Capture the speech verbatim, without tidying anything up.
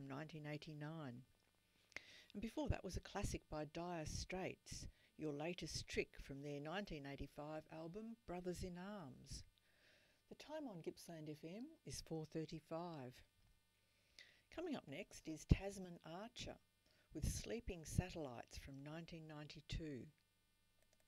nineteen eighty-nine. And before that was a classic by Dire Straits, Your Latest Trick, from their nineteen eighty-five album Brothers in Arms. The time on Gippsland F M is four thirty-five. Coming up next is Tasman Archer with Sleeping Satellites from nineteen ninety-two.